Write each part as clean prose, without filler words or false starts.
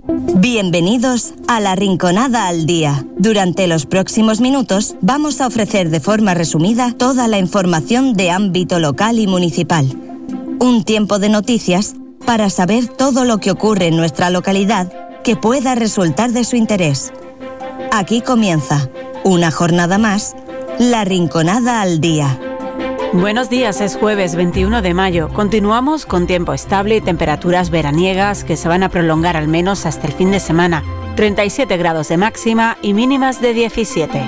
Bienvenidos a La Rinconada al Día. Durante los próximos minutos vamos a ofrecer de forma resumida toda la información de ámbito local y municipal. Un tiempo de noticias para saber todo lo que ocurre en nuestra localidad que pueda resultar de su interés. Aquí comienza, una jornada más, La Rinconada al Día. Buenos días, es jueves 21 de mayo. Continuamos con tiempo estable y temperaturas veraniegas que se van a prolongar al menos hasta el fin de semana. 37 grados de máxima y mínimas de 17.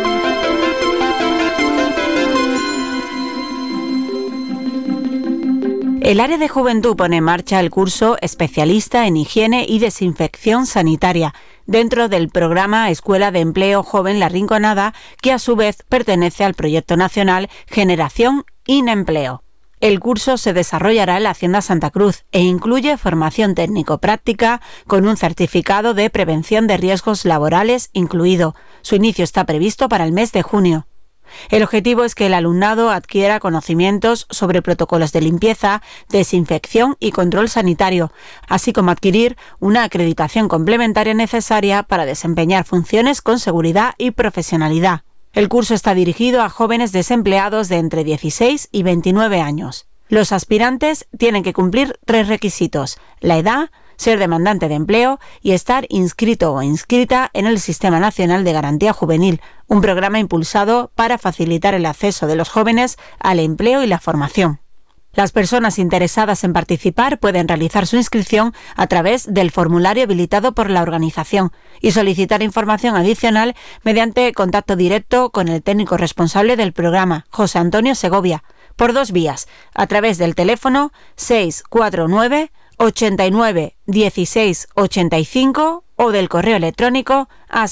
El área de juventud pone en marcha el curso especialista en higiene y desinfección sanitaria dentro del programa Escuela de Empleo Joven La Rinconada, que a su vez pertenece al proyecto nacional Generación InEmpleo. El curso se desarrollará en la Hacienda Santa Cruz e incluye formación técnico-práctica con un certificado de prevención de riesgos laborales incluido. Su inicio está previsto para el mes de junio. El objetivo es que el alumnado adquiera conocimientos sobre protocolos de limpieza, desinfección y control sanitario, así como adquirir una acreditación complementaria necesaria para desempeñar funciones con seguridad y profesionalidad. El curso está dirigido a jóvenes desempleados de entre 16 y 29 años. Los aspirantes tienen que cumplir 3 requisitos: la edad, ser demandante de empleo y estar inscrito o inscrita en el Sistema Nacional de Garantía Juvenil, un programa impulsado para facilitar el acceso de los jóvenes al empleo y la formación. Las personas interesadas en participar pueden realizar su inscripción a través del formulario habilitado por la organización y solicitar información adicional mediante contacto directo con el técnico responsable del programa, José Antonio Segovia, por 2 vías, a través del teléfono 649 89 16 85 o del correo electrónico a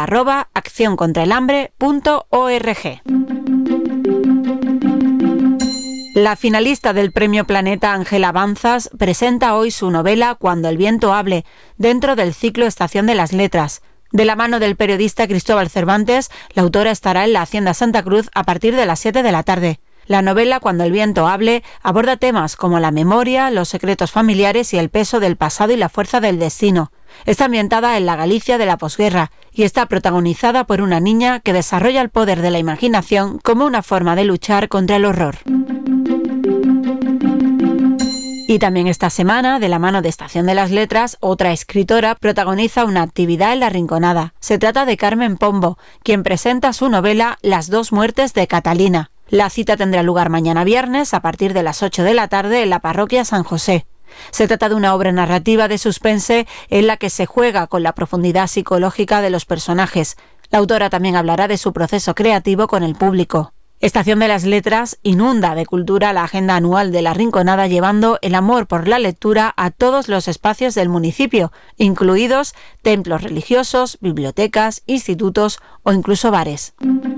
segovia@accioncontraelhambre.org. La finalista del Premio Planeta, Ángela Banzas, presenta hoy su novela Cuando el viento hable, dentro del ciclo Estación de las Letras. De la mano del periodista Cristóbal Cervantes, la autora estará en la Hacienda Santa Cruz a partir de las 7 de la tarde. La novela Cuando el viento hable aborda temas como la memoria, los secretos familiares y el peso del pasado y la fuerza del destino. Está ambientada en la Galicia de la posguerra y está protagonizada por una niña que desarrolla el poder de la imaginación como una forma de luchar contra el horror. Y también esta semana, de la mano de Estación de las Letras, otra escritora protagoniza una actividad en La Rinconada. Se trata de Carmen Pombo, quien presenta su novela Las 2 muertes de Catalina. La cita tendrá lugar mañana viernes a partir de las 8 de la tarde en la parroquia San José. Se trata de una obra narrativa de suspense en la que se juega con la profundidad psicológica de los personajes. La autora también hablará de su proceso creativo con el público. Estación de las Letras inunda de cultura la agenda anual de La Rinconada, llevando el amor por la lectura a todos los espacios del municipio, incluidos templos religiosos, bibliotecas, institutos o incluso bares.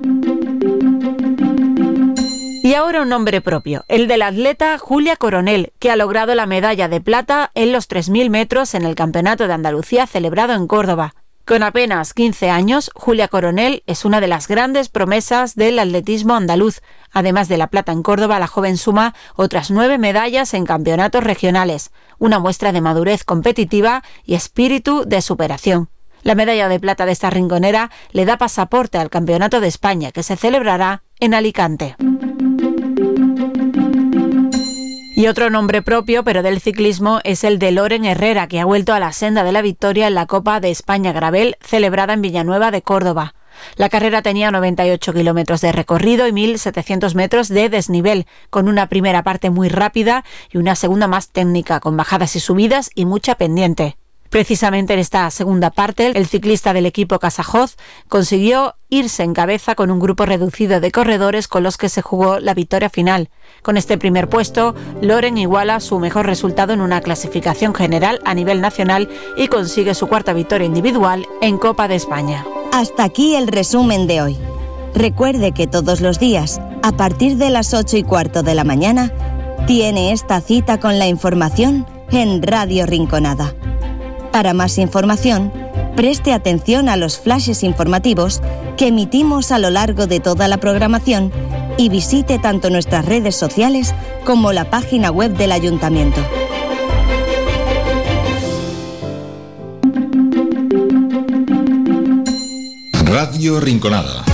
Y ahora un nombre propio, el de la atleta Julia Coronel, que ha logrado la medalla de plata en los 3.000 metros en el Campeonato de Andalucía celebrado en Córdoba. Con apenas 15 años, Julia Coronel es una de las grandes promesas del atletismo andaluz. Además de la plata en Córdoba, la joven suma otras 9 medallas en campeonatos regionales, una muestra de madurez competitiva y espíritu de superación. La medalla de plata de esta rinconera le da pasaporte al Campeonato de España, que se celebrará en Alicante. Y otro nombre propio, pero del ciclismo, es el de Loren Herrera, que ha vuelto a la senda de la victoria en la Copa de España Gravel, celebrada en Villanueva de Córdoba. La carrera tenía 98 kilómetros de recorrido y 1.700 metros de desnivel, con una primera parte muy rápida y una segunda más técnica, con bajadas y subidas y mucha pendiente. Precisamente en esta segunda parte, el ciclista del equipo Casajoz consiguió irse en cabeza con un grupo reducido de corredores con los que se jugó la victoria final. Con este primer puesto, Loren iguala su mejor resultado en una clasificación general a nivel nacional y consigue su 4ª victoria individual en Copa de España. Hasta aquí el resumen de hoy. Recuerde que todos los días, a partir de las 8:15 de la mañana, tiene esta cita con la información en Radio Rinconada. Para más información, preste atención a los flashes informativos que emitimos a lo largo de toda la programación y visite tanto nuestras redes sociales como la página web del Ayuntamiento. Radio Rinconada.